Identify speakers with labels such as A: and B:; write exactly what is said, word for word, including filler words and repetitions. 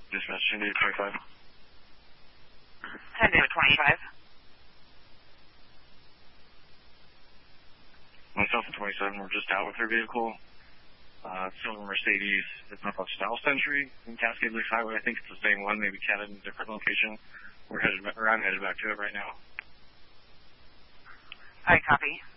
A: Dispatch, San Diego twenty-five.
B: San Diego twenty-five.
A: Myself and twenty-seven were just out with their vehicle. Uh, silver Mercedes. It's not called Style Century in Cascade Lakes Highway. I think it's the same one, maybe catted in a different location. We're headed, or I'm headed back to it right now.
B: All right, copy.